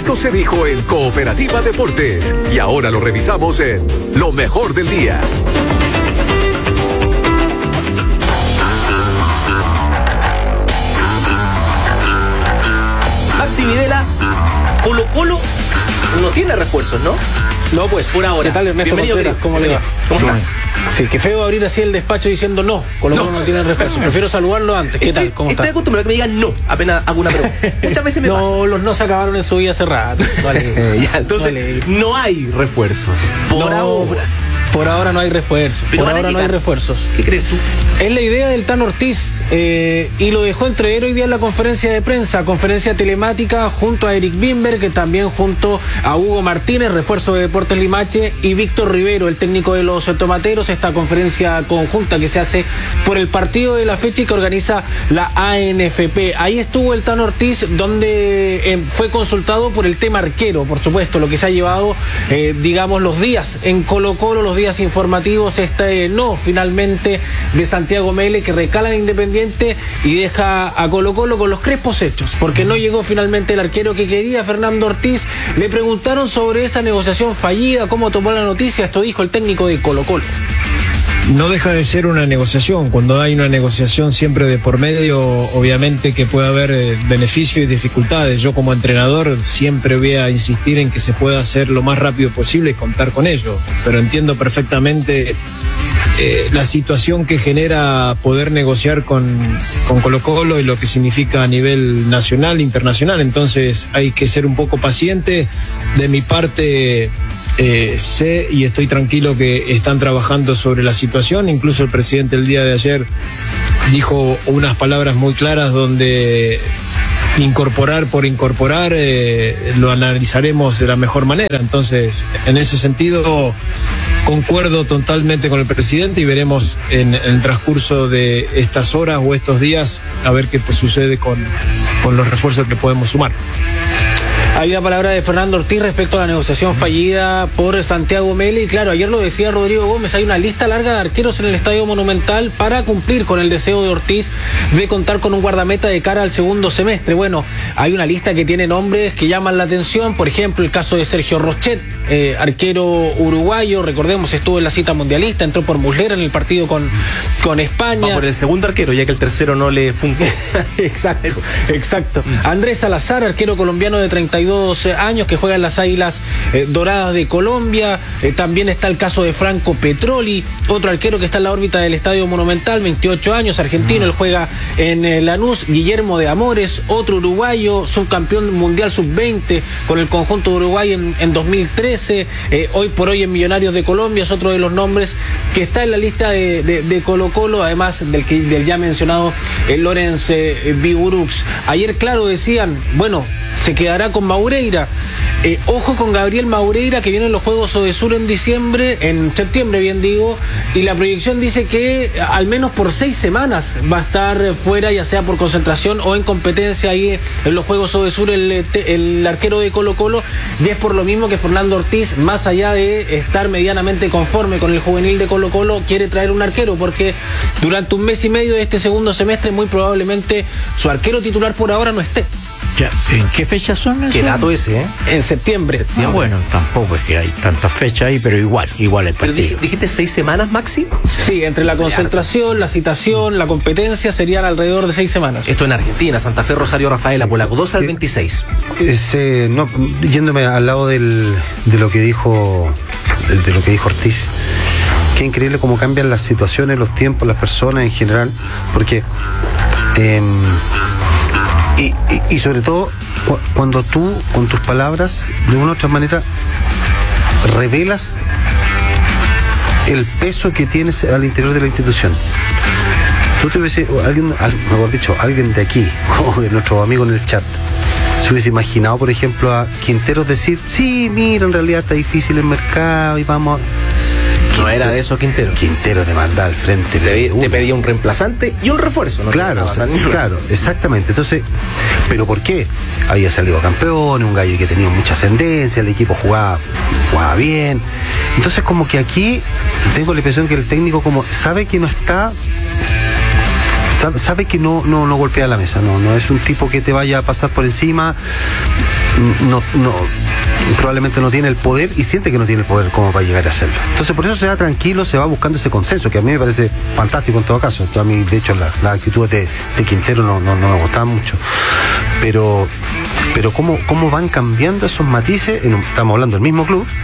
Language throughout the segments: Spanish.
Esto se dijo en Cooperativa Deportes y ahora lo revisamos en Lo Mejor del Día. Maxi Videla, Colo-Colo no tiene refuerzos, ¿no? No, pues. Por ahora. ¿Qué tal, Ernesto Contreras? ¿Cómo le va? ¿Cómo estás? Sí, qué feo abrir así el despacho diciendo no, Colo-Colo no tiene refuerzo. Prefiero saludarlo antes. ¿Qué tal? ¿Cómo estás? Estoy acostumbrado a que me digan no, apenas hago una pregunta. Muchas veces me pasa. No, los no se acabaron en su vida hace rato. Vale. Ya, entonces, no hay refuerzos. Por ahora. Por ahora no hay refuerzos. Pero Por ahora no hay refuerzos. ¿Qué crees tú? Es la idea del Tan Ortiz y lo dejó entrever hoy día en la conferencia de prensa, conferencia telemática junto a Eric Bimber, que también junto a Hugo Martínez, refuerzo de Deportes Limache, y Víctor Rivero, el técnico de los tomateros, esta conferencia conjunta que se hace por el partido de la fecha y que organiza la ANFP. Ahí estuvo el Tan Ortiz, donde fue consultado por el tema arquero, por supuesto, lo que se ha llevado, digamos, los días en Colo-Colo, los días informativos, no finalmente de Santiago Mele, que recala en Independiente y deja a Colo-Colo con los crespos hechos, porque no llegó finalmente el arquero que quería, Fernando Ortiz. Le preguntaron sobre esa negociación fallida, cómo tomó la noticia. Esto dijo el técnico de Colo-Colo. No deja de ser una negociación. Cuando hay una negociación siempre de por medio, obviamente que puede haber beneficios y dificultades. Yo como entrenador siempre voy a insistir en que se pueda hacer lo más rápido posible y contar con ello. Pero entiendo perfectamente la situación que genera poder negociar con Colo-Colo y lo que significa a nivel nacional, internacional. Entonces hay que ser un poco paciente. De mi parte, sé y estoy tranquilo que están trabajando sobre la situación. Incluso el presidente el día de ayer dijo unas palabras muy claras donde incorporar por incorporar lo analizaremos de la mejor manera. Entonces, en ese sentido, concuerdo totalmente con el presidente y veremos en el transcurso de estas horas o estos días a ver qué sucede con los refuerzos que podemos sumar. Hay una palabra de Fernando Ortiz respecto a la negociación fallida por Santiago Mele. Y claro, ayer lo decía Rodrigo Gómez, hay una lista larga de arqueros en el Estadio Monumental para cumplir con el deseo de Ortiz de contar con un guardameta de cara al segundo semestre. Bueno, hay una lista que tiene nombres que llaman la atención. Por ejemplo, el caso de Sergio Rochet, arquero uruguayo. Recordemos, estuvo en la cita mundialista, entró por Muslera en el partido con España. Va por el segundo arquero, ya que el tercero no le funcionó. Exacto. Andrés Salazar, arquero colombiano de 32 años, que juega en las Águilas Doradas de Colombia. También está el caso de Franco Petroli, otro arquero que está en la órbita del Estadio Monumental, 28 años, argentino, él juega en Lanús. Guillermo de Amores, otro uruguayo, subcampeón mundial sub-20 con el conjunto de Uruguay en 2013, hoy por hoy en Millonarios de Colombia, es otro de los nombres que está en la lista de Colo-Colo, además del ya mencionado Lorenz Vigurux. Ayer, claro, decían, bueno, se quedará con Maureira. Ojo con Gabriel Maureira, que viene en los Juegos Odesur en septiembre, bien digo, y la proyección dice que al menos por 6 semanas va a estar fuera, ya sea por concentración o en competencia ahí en los Juegos Odesur, el arquero de Colo-Colo, y es por lo mismo que Fernando Ortiz, más allá de estar medianamente conforme con el juvenil de Colo-Colo, quiere traer un arquero, porque durante un mes y medio de este segundo semestre muy probablemente su arquero titular por ahora no esté. Ya, ¿en qué fechas son eso? ¿Qué dato ese, En septiembre. Bueno, tampoco es que hay tantas fechas ahí, pero igual el Pero partido. dijiste 6 semanas, Maxi. Sí, entre la concentración, la citación, la competencia serían alrededor de 6 semanas. Esto en Argentina, Santa Fe, Rosario, Rafaela, Polaco, 12 al 26. Yéndome al lado de lo que dijo Ortiz, qué increíble cómo cambian las situaciones, los tiempos, las personas en general, porque y sobre todo cuando tú con tus palabras de una u otra manera revelas el peso que tienes al interior de la institución. Tú te hubiese, alguien de aquí o de nuestros amigos en el chat se hubiese imaginado, por ejemplo, a Quinteros decir, sí, mira, en realidad está difícil el mercado y vamos. No era de eso Quintero. Quintero te manda al frente. Te pedía un reemplazante y un refuerzo, ¿no? Claro, exactamente. Entonces, ¿pero por qué? Había salido campeón, un gallo que tenía mucha ascendencia, el equipo jugaba bien. Entonces, como que aquí tengo la impresión que el técnico como sabe que no está, sabe que no golpea la mesa, no es un tipo que te vaya a pasar por encima. probablemente no tiene el poder y siente que no tiene el poder como para llegar a hacerlo. Entonces por eso se va tranquilo, se va buscando ese consenso, que a mí me parece fantástico en todo caso. A mí, de hecho, las actitudes de Quintero no me gustaban mucho. Pero cómo van cambiando esos matices, estamos hablando del mismo club,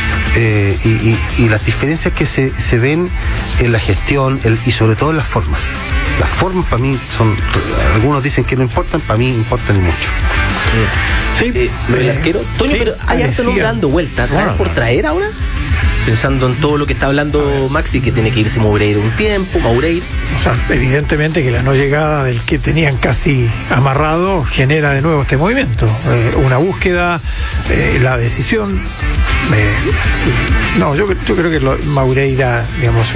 y las diferencias que se ven en la gestión y sobre todo en las formas. Las formas para mí algunos dicen que no importan, para mí importan mucho. Sí, lo del arquero. Toño, sí, pero hay harto nombre dando vuelta. ¿Traer por traer ahora? Pensando en todo lo que está hablando Maxi, que tiene que irse Moreira un tiempo, O sea, evidentemente que la no llegada del que tenían casi amarrado genera de nuevo este movimiento. Una búsqueda, la decisión. Yo creo que Moreira, digamos,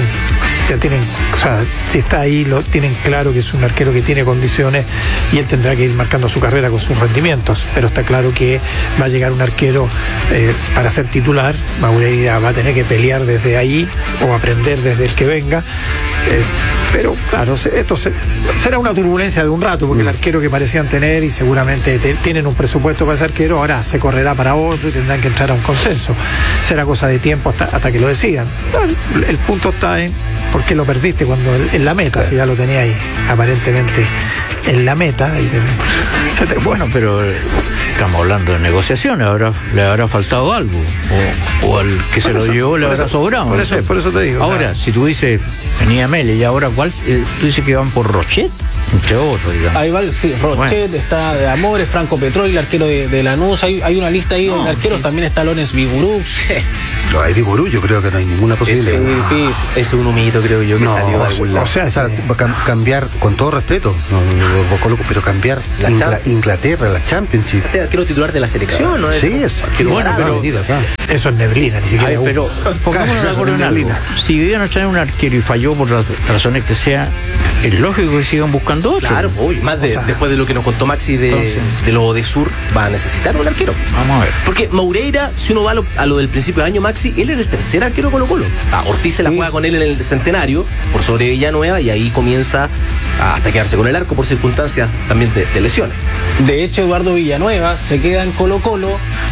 si está ahí, lo tienen claro que es un arquero que tiene condiciones y él tendrá que ir marcando su carrera con sus rendimientos, pero está claro que va a llegar un arquero para ser titular. Moreira va a tener que pelear desde ahí o aprender desde el que venga, pero claro, esto será una turbulencia de un rato, porque el arquero que parecían tener, y seguramente tienen un presupuesto para ese arquero, ahora se correrá para otro y tendrán que entrar a un consenso. Será cosa de tiempo hasta que lo decidan. El punto está en ¿por qué lo perdiste cuando en la meta? Si ya lo tenía ahí, aparentemente en la meta, y se te fue. Bueno, pero estamos hablando de negociaciones, le habrá faltado algo, o al que se lo llevó le habrá sobrado. Por eso te digo. Ahora, si tú dices, venía Mele, y ahora ¿cuál? Tú dices que van por Rochet, entre otros, digamos. Ahí va, sí, Rochet, está de Amores, Franco Petroli, el arquero de Lanús, hay una lista ahí de arqueros, sí. También está Lorenz Vigurú. No, hay Vigurú, yo creo que no hay ninguna posibilidad. Ese es un humito, creo yo, que salió de algún lado. O sea, cambiar, con todo respeto, pero cambiar Inglaterra, la Championship. Este arquero titular de la selección, ¿no? Sí, es arquero eso es neblina, ni siquiera. Pero pongámonos de acuerdo en algo. Si iban a traer un arquero y falló por las razones que sea, es lógico que sigan buscando otro. Claro, más después de lo que nos contó Maxi de lo de Sur, va a necesitar un arquero. Vamos a ver. Porque Moreira, si uno va a lo del principio de año, Maxi, él era el tercer arquero Colo-Colo. Ortiz se la juega con él en el Centenario, por sobre Villanueva, y ahí comienza a quedarse con el arco por circunstancias también de lesiones. De hecho, Eduardo Villanueva se queda en Colo-Colo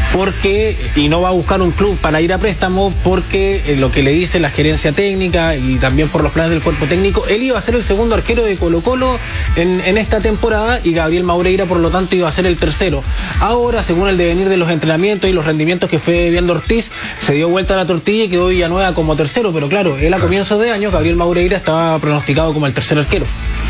y no va a buscar un club para ir a préstamo, porque lo que le dice la gerencia técnica y también por los planes del cuerpo técnico, él iba a ser el segundo arquero de Colo-Colo en esta temporada, y Gabriel Moreira por lo tanto iba a ser el tercero. Ahora, según el devenir de los entrenamientos y los rendimientos que fue viendo Ortiz, se dio vuelta a la tortilla y quedó Villanueva como tercero, pero claro, él a comienzos de año, Gabriel Moreira estaba pronosticado como el tercer arquero.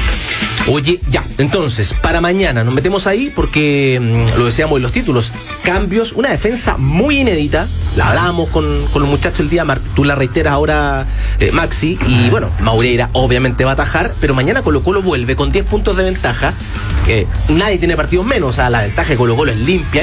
Oye, ya, entonces, para mañana nos metemos ahí porque, lo decíamos en los títulos, cambios, una defensa muy inédita, la hablábamos con los muchachos el día, tú la reiteras ahora, Maxi, y bueno, Moreira obviamente va a atajar, pero mañana Colo-Colo vuelve con 10 puntos de ventaja, nadie tiene partidos menos, o sea, la ventaja de Colo-Colo es limpia.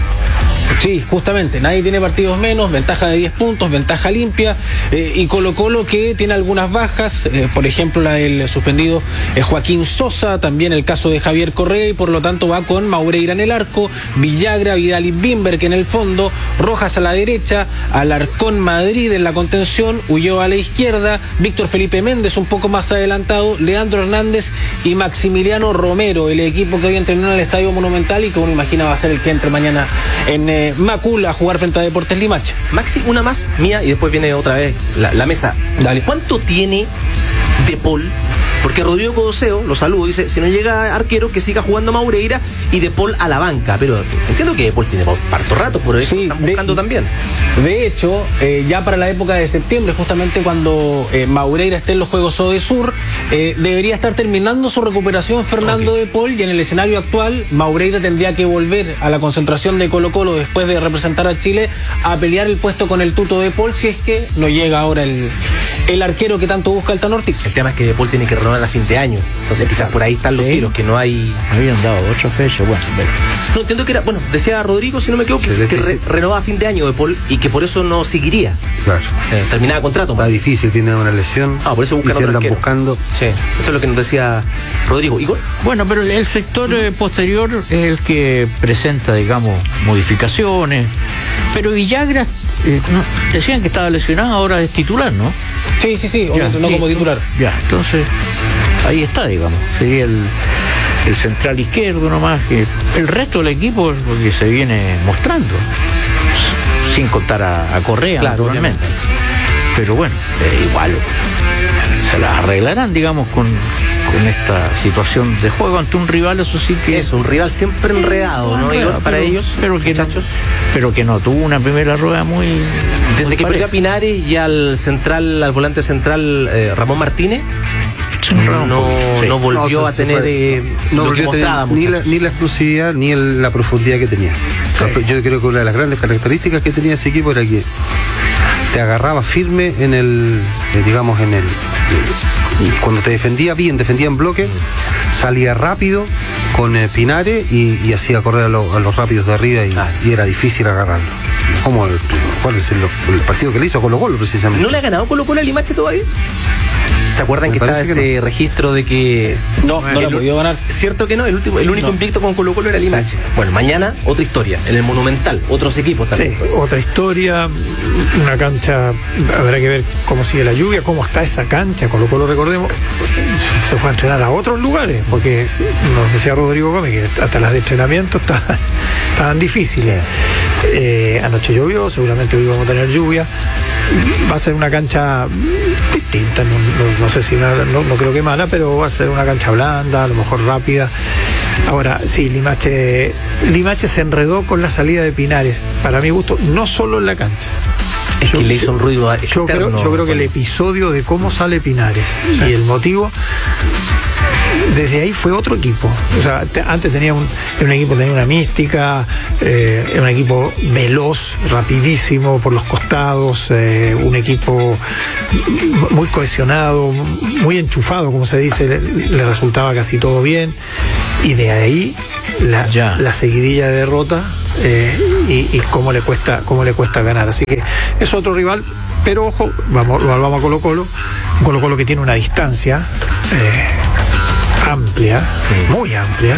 Sí, justamente, nadie tiene partidos menos, ventaja de 10 puntos, ventaja limpia, y Colo-Colo que tiene algunas bajas, por ejemplo la del suspendido Joaquín Sosa, también el caso de Javier Correa, y por lo tanto va con Moreira en el arco, Villagra, Vidal y Bimberg en el fondo, Rojas a la derecha, Alarcón Madrid en la contención, Ulloa a la izquierda, Víctor Felipe Méndez un poco más adelantado, Leandro Hernández y Maximiliano Romero, el equipo que hoy entrenó en el Estadio Monumental y que uno imagina va a ser el que entre mañana en Macul a jugar frente a Deportes Limache. Maxi, una más mía y después viene otra vez la mesa. Dale. ¿Cuánto tiene De Paul? Porque Rodrigo Codoseo, lo saludo, dice, si no llega arquero, que siga jugando Moreira y De Paul a la banca. Pero entiendo que De Paul tiene parto rato, por eso están buscando también. De hecho, ya para la época de septiembre, justamente cuando Moreira esté en los Juegos Odesur, debería estar terminando su recuperación Fernando De Paul, y en el escenario actual, Moreira tendría que volver a la concentración de Colo-Colo después de representar a Chile a pelear el puesto con el Tuto De Paul, si es que no llega ahora el arquero que tanto busca el Tan Ortiz. El tema es que De Paul tiene que renovar a fin de año, entonces quizás por ahí están los tiros, que no hay... Habían dado 8 fechas, bueno, pero... No, entiendo que era, bueno, decía Rodrigo, si no me equivoco, que renovaba a fin de año De Paul y que por eso no seguiría. Claro. Terminaba contrato. Está difícil, tiene una lesión. Por eso buscan otro arquero. Buscando. Sí, eso es lo que nos decía Rodrigo. ¿Igor? Bueno, pero el sector posterior es el que presenta, digamos, modificaciones, pero Villagra, decían que estaba lesionado, ahora es titular, ¿no? Sí, no como titular. Ya, entonces, ahí está, digamos, sería el central izquierdo nomás, que el resto del equipo es lo que se viene mostrando, sin contar a Correa, Claro, naturalmente. Pero bueno, igual se las arreglarán, digamos, con esta situación de juego ante un rival, eso sí que Es un rival siempre enredado, ¿no? Y para ellos, pero que muchachos. pero que no tuvo una primera rueda muy Desde que perdió pareja. a Pinares y al volante central Ramón Martínez, no volvió a tener no lo que volvió a tener mostraba, ni muchachos. la explosividad ni la profundidad que tenía. Yo creo que una de las grandes características que tenía ese equipo era que te agarraba firme en el, digamos, cuando te defendía bien, defendía en bloque, salía rápido con Pinares y hacía correr a los rápidos de arriba y era difícil agarrarlo. Como acuérdense el partido que le hizo Colo-Colo precisamente. ¿No le ha ganado Colo-Colo a Limache todavía? ¿Se acuerdan Me que estaba parece que ese registro de que No le ha podido ganar. cierto que no? El único invicto con Colo-Colo era Limache. Bueno, mañana otra historia, en el Monumental, otros equipos también. Sí, otra historia, una cancha, habrá que ver cómo sigue la lluvia, cómo está esa cancha, con lo cual lo recordemos, se fue a entrenar a otros lugares, porque nos decía Rodrigo Gómez que hasta las de entrenamiento estaban difíciles. Anoche llovió, seguramente hoy vamos a tener lluvia. Va a ser una cancha distinta, no sé si no creo que mala, pero va a ser una cancha blanda, a lo mejor rápida. Ahora, sí, Limache se enredó con la salida de Pinares, para mi gusto, no solo en la cancha. Es que le hizo un ruido externo. Yo creo que el episodio de cómo sale Pinares y el motivo, desde ahí fue otro equipo. O sea, antes tenía un equipo, tenía una mística, era un equipo veloz, rapidísimo por los costados, un equipo muy cohesionado, muy enchufado, como se dice, le resultaba casi todo bien. Y de ahí la seguidilla de derrota y cómo le cuesta ganar. Así que es otro rival, pero ojo, vamos a Colo-Colo, un Colo-Colo que tiene una distancia amplia, muy amplia.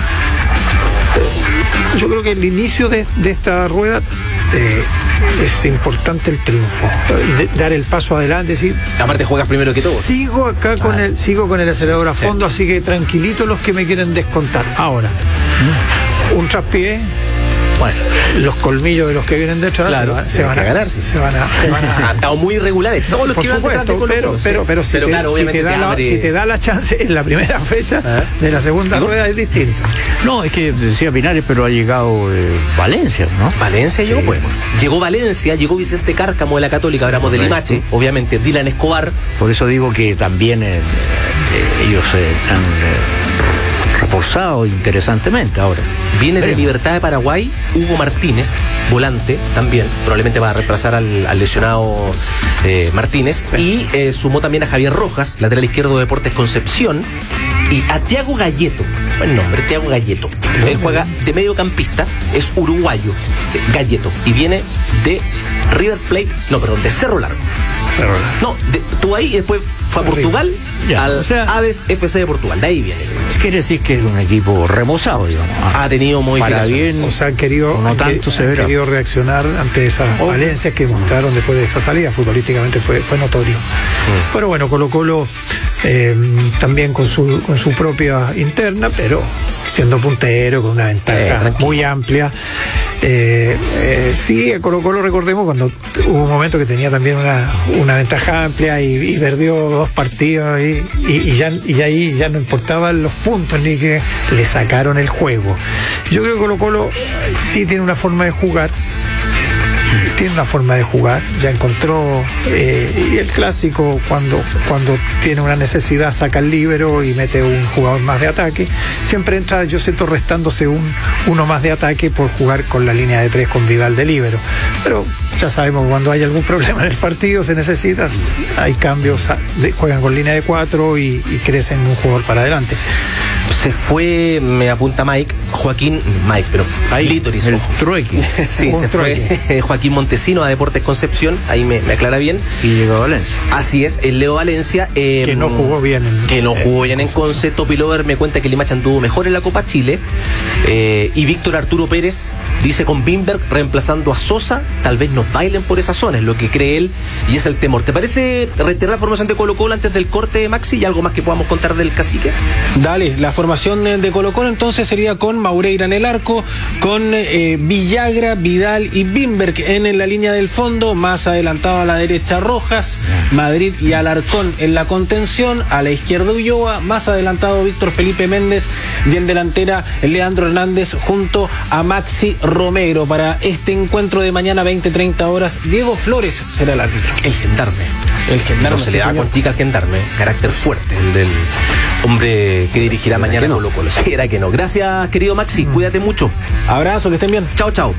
Yo creo que el inicio de esta rueda es importante el triunfo, dar el paso adelante, decir, aparte juegas primero que todo. sigo acá sigo con el acelerador a fondo, así que tranquilitos los que me quieren descontar. Ahora, un traspié, bueno, los colmillos de los que vienen detrás se van a ganar. Se van a Han estado muy irregulares todos los por que iban detrás de supuesto, Colo-Colo. pero si te da la chance en la primera fecha de la segunda rueda es distinto. No, es que decía Pinares, pero ha llegado Valencia, ¿no? Valencia llegó, pues. Llegó Valencia, llegó Vicente Cárcamo de la Católica, hablamos de Limache, obviamente, Dylan Escobar. Por eso digo que también ellos se han reforzado interesantemente ahora. Viene de Libertad de Paraguay, Hugo Martínez, volante también, probablemente va a reemplazar al lesionado Martínez, y sumó también a Javier Rojas, lateral izquierdo de Deportes Concepción, y a Thiago Galleto, buen nombre, Thiago Galleto. Él juega de mediocampista, es uruguayo, Galleto, y viene de River Plate, de Cerro Largo. No, tú ahí después fue a Portugal, al Aves FC de Portugal, de ahí viene. Quiere decir que es un equipo remozado, digamos. Ha tenido modificaciones. Bien, o sea, han querido reaccionar ante esas falencias que mostraron después de esa salida. Futbolísticamente fue notorio. Pero bueno, Colo-Colo también con su propia interna, pero siendo puntero, con una ventaja muy amplia. Sí, Colo-Colo, recordemos, cuando hubo un momento que tenía también una ventaja amplia y perdió 2 partidos y ahí ya no importaban los puntos ni que le sacaron el juego. Yo creo que Colo-Colo sí tiene una forma de jugar. Ya encontró, y el clásico cuando tiene una necesidad saca el líbero y mete un jugador más de ataque, siempre entra, yo siento, restándose uno más de ataque por jugar con la línea de 3 con Vidal de líbero, pero ya sabemos que cuando hay algún problema en el partido se necesita, hay cambios, juegan con línea de 4 y crecen un jugador para adelante. Se fue, me apunta pero Lítoris. El trueque. Sí, se fue Joaquín Montesino a Deportes Concepción, ahí me aclara bien. Y llegó a Valencia. Así es, el Leo Valencia. Que no jugó bien. En Conce. Topi Lover me cuenta que Limache anduvo mejor en la Copa Chile. Y Víctor Arturo Pérez dice con Bimberg reemplazando a Sosa, tal vez nos bailen por esa zona, es lo que cree él y es el temor. ¿Te parece reiterar la formación de Colo-Colo antes del corte, Maxi, y algo más que podamos contar del Cacique? Dale, la formación formación de Colo-Colo entonces sería con Maureira en el arco, con Villagra, Vidal y Bimberg en la línea del fondo, más adelantado a la derecha Rojas, Madrid y Alarcón en la contención, a la izquierda Ulloa, más adelantado Víctor Felipe Méndez y en delantera Leandro Hernández junto a Maxi Romero. Para este encuentro de mañana 20-30 horas, Diego Flores será el árbitro. El gendarme. No se le da señor. con chica al gendarme. Carácter fuerte, el del hombre que dirigirá mañana Colo-Colo. Sí, era que no. Gracias, querido Maxi. Cuídate mucho. Abrazo, que estén bien. Chao, chao.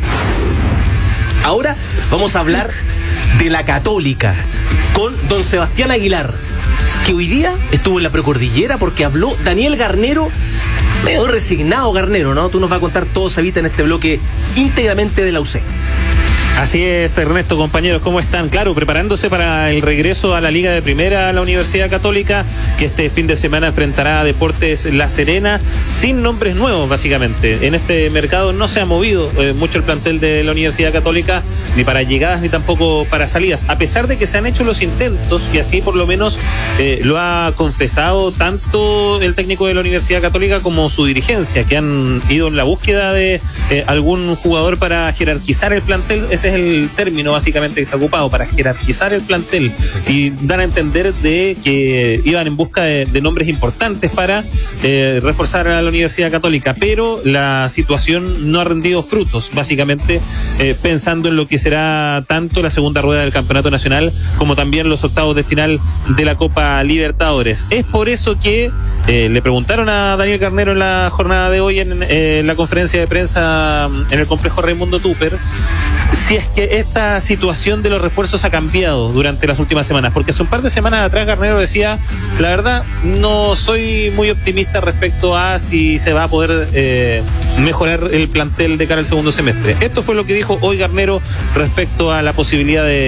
Ahora vamos a hablar de la Católica con don Sebastián Aguilar, que hoy día estuvo en la precordillera porque habló Daniel Garnero, medio resignado Garnero, ¿no? Tú nos vas a contar todo, Sabita, en este bloque íntegramente de la UC. Así es, Ernesto, compañeros, ¿cómo están? Claro, preparándose para el regreso a la Liga de Primera a la Universidad Católica, que este fin de semana enfrentará a Deportes La Serena, sin nombres nuevos, básicamente. En este mercado no se ha movido mucho el plantel de la Universidad Católica, ni para llegadas ni tampoco para salidas, a pesar de que se han hecho los intentos, y así por lo menos lo ha confesado tanto el técnico de la Universidad Católica como su dirigencia, que han ido en la búsqueda de algún jugador para jerarquizar el plantel. Ese es el término básicamente que se ha ocupado, para jerarquizar el plantel y dar a entender de que iban en busca de nombres importantes para reforzar a la Universidad Católica, pero la situación no ha rendido frutos, básicamente pensando en lo que será tanto la segunda rueda del Campeonato Nacional como también los octavos de final de la Copa Libertadores. Es por eso que le preguntaron a Daniel Garnero en la jornada de hoy en la conferencia de prensa en el complejo Raimundo Tupper si es que esta situación de los refuerzos ha cambiado durante las últimas semanas, porque hace un par de semanas atrás Garnero decía, la verdad no soy muy optimista respecto a si se va a poder mejorar el plantel de cara al segundo semestre. Esto fue lo que dijo hoy Garnero respecto a la posibilidad de